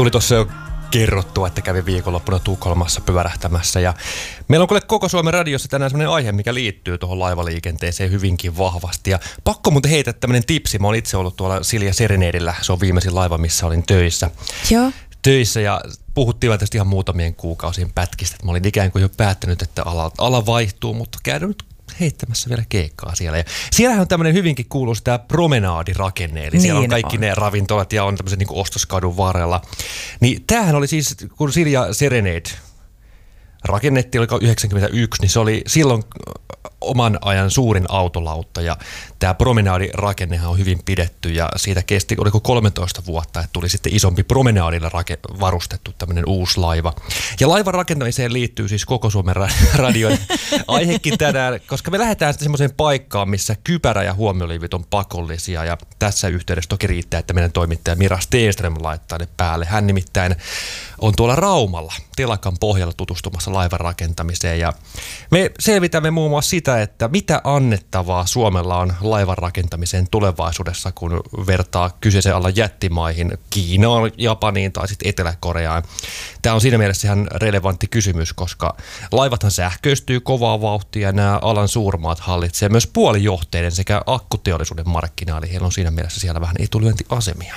tuli tuossa jo kerrottua, että kävin viikonloppuna Tukholmassa pyörähtämässä. Ja meillä on kuule koko Suomen radiossa tänään sellainen aihe, mikä liittyy tuohon laivaliikenteeseen hyvinkin vahvasti. Ja pakko muuten heitä tämmöinen tipsi. Mä oon itse ollut tuolla Silja Serenadella. Se on viimeisin laiva, missä olin töissä. Joo. Töissä ja puhuttiin tästä ihan muutamien kuukausien pätkistä. Mä olin ikään kuin jo päättänyt, että ala vaihtuu, mutta käydään nyt heittämässä vielä keikkaa siellä. Ja siellähän on tämmöinen hyvinkin kuuluisa tämä promenaadirakenne, eli siellä on kaikki ne ravintolat ja on tämmöisen niin kuin ostoskadun varrella. Niin tämähän oli siis, kun Silja Serenade rakennettiin, oliko 91, niin se oli silloin oman ajan suurin autolautta ja tämä promenaadirakennehan on hyvin pidetty ja siitä kesti, oliko 13 vuotta, että tuli sitten isompi promenaadilla varustettu tämmöinen uusi laiva. Ja laivan rakentamiseen liittyy siis koko Suomen radion aihekin tänään, koska me lähdetään sitten semmoiseen paikkaan, missä kypärä ja huomioliivit on pakollisia ja tässä yhteydessä toki riittää, että meidän toimittaja Mira Stenström laittaa ne päälle. Hän nimittäin on tuolla Raumalla telakan pohjalla tutustumassa laivan rakentamiseen ja me selvitämme muun muassa sitä, että mitä annettavaa Suomella on laivan rakentamiseen tulevaisuudessa, kun vertaa kyseisen alan jättimaihin, Kiinaan, Japaniin tai sitten Etelä-Koreaan. Tämä on siinä mielessä ihan relevantti kysymys, koska laivathan sähköistyy kovaa vauhtia ja nämä alan suurmaat hallitsee myös puolijohteiden sekä akkuteollisuuden markkinaa, eli heillä on siinä mielessä siellä vähän etulyöntiasemia.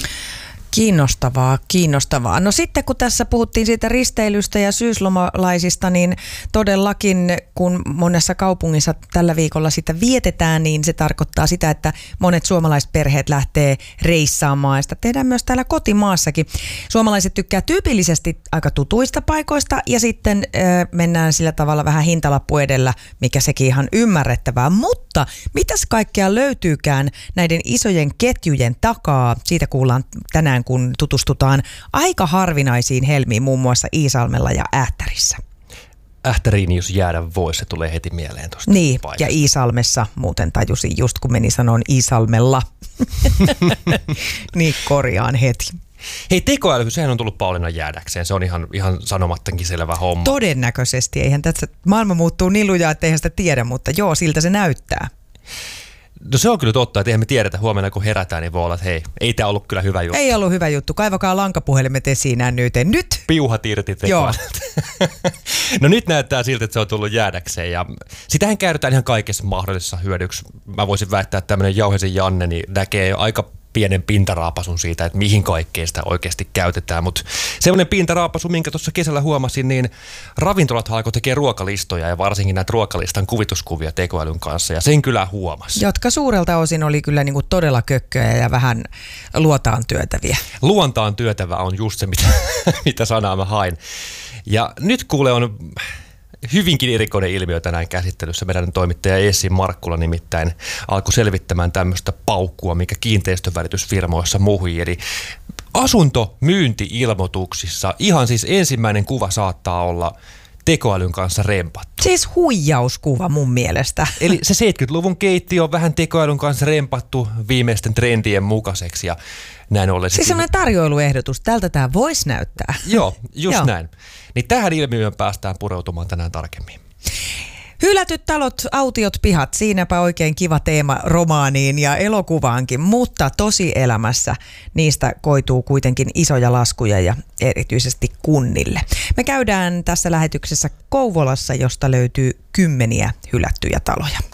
Kiinnostavaa. No sitten kun tässä puhuttiin siitä risteilystä ja syyslomalaisista, niin todellakin kun monessa kaupungissa tällä viikolla sitä vietetään, niin se tarkoittaa sitä, että monet suomalaisperheet lähtee reissaamaan. Ja sitä tehdään myös täällä kotimaassakin. Suomalaiset tykkää tyypillisesti aika tutuista paikoista ja sitten mennään sillä tavalla vähän hintalappu edellä, mikä sekin ihan ymmärrettävää. Mutta mitäs kaikkea löytyykään näiden isojen ketjujen takaa? Siitä kuullaan tänään, kun tutustutaan aika harvinaisiin helmiin, muun muassa Iisalmella ja Ähtärissä. Ähtäriin, jos jäädä voisi, se tulee heti mieleen tuosta niin, paikasta. Ja Iisalmessa muuten tajusin just, kun meni sanoon Iisalmella. Niin korjaan heti. Hei, tekoäly, sehän on tullut Pauliina jäädäkseen. Se on ihan sanomattankin selvä homma. Todennäköisesti. Eihän tässä maailma muuttuu niin lujaa, että eihän sitä tiedä, mutta joo, siltä se näyttää. No se on kyllä totta, että eihän me tiedetä huomenna, kun herätään, niin voi olla, että hei, ei tämä ollut kyllä hyvä juttu. Ei ollut hyvä juttu. Kaivakaa lankapuhelimet esiin nyt. Piuhat irti tekoälyltä. No nyt näyttää siltä, että se on tullut jäädäkseen ja sitähän käytetään ihan kaikessa mahdollisessa hyödyksi. Mä voisin väittää, että tämmöinen Jauhesen Janne niin näkee aika pienen pintaraapasun siitä, että mihin kaikkeen sitä oikeasti käytetään, mutta semmoinen pintaraapasu, minkä tuossa kesällä huomasin, niin ravintolat alkoi tekemään ruokalistoja ja varsinkin näitä ruokalistan kuvituskuvia tekoälyn kanssa ja sen kyllä huomasi. Jotka suurelta osin oli kyllä niin kuin todella kökköjä ja vähän luotaan työtäviä. Luontaan työtävä on just se, mitä sanaa mä hain. Ja nyt kuule on hyvinkin erikoinen ilmiö tänään käsittelyssä. Meidän toimittaja Essi Markkula nimittäin alkoi selvittämään tämmöistä paukkua, mikä kiinteistönvälitysfirmoissa muhii. Eli asuntomyynti-ilmoituksissa ihan siis ensimmäinen kuva saattaa olla tekoälyn kanssa rempattu. Siis huijauskuva mun mielestä. Eli se 70-luvun keittiö on vähän tekoälyn kanssa rempattu viimeisten trendien mukaiseksi ja näin ollen. Siis semmoinen tarjoiluehdotus, tältä tämä voisi näyttää. Joo, just näin. Niin tähän ilmiöön päästään pureutumaan tänään tarkemmin. Hylätyt talot, autiot, pihat, siinäpä oikein kiva teema romaaniin ja elokuvaankin, mutta tosielämässä niistä koituu kuitenkin isoja laskuja ja erityisesti kunnille. Me käydään tässä lähetyksessä Kouvolassa, josta löytyy 10 hylättyjä taloja.